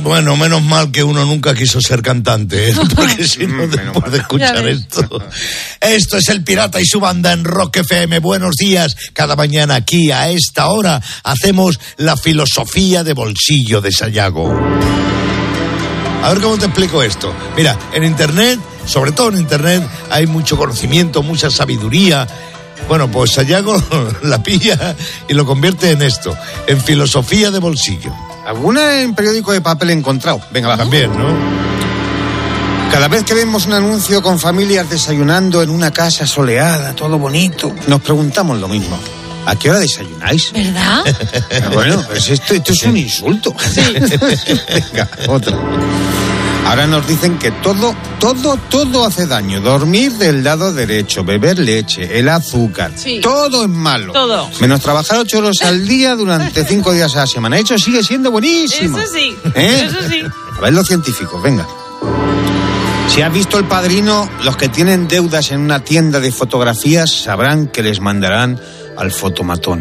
Bueno, menos mal que uno nunca quiso ser cantante, ¿eh? Porque si no, después de escuchar esto. Esto es El Pirata y su banda en Rock FM. Buenos días. Cada mañana aquí a esta hora hacemos la filosofía de bolsillo de Sayago. A ver cómo te explico esto. Mira, en Internet, sobre todo en Internet, hay mucho conocimiento, mucha sabiduría. Bueno, pues Sayago la pilla y lo convierte en esto, en filosofía de bolsillo. Alguna en periódico de papel he encontrado. Venga, va. También, ¿no? Cada vez que vemos un anuncio con familias desayunando en una casa soleada, todo bonito, nos preguntamos lo mismo. ¿A qué hora desayunáis? ¿Verdad? Bueno, pues esto es un insulto. Sí. Venga, otra. Ahora nos dicen que todo hace daño. Dormir del lado derecho, beber leche, el azúcar, sí. Todo es malo. Todo. Menos trabajar 8 horas al día durante 5 días a la semana. Eso sigue siendo buenísimo. Eso sí, Eso sí. A ver los científicos, venga. Si has visto El Padrino, los que tienen deudas en una tienda de fotografías sabrán que les mandarán al fotomatón.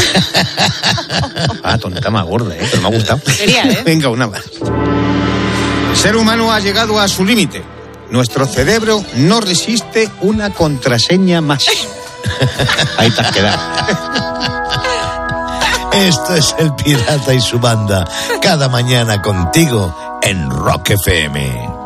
Tonta más gorda, pero me ha gustado. Quería, Venga, una más. El ser humano ha llegado a su límite. Nuestro cerebro no resiste una contraseña más. Ahí te has quedado. Esto es El Pirata y su banda. Cada mañana contigo en Rock FM.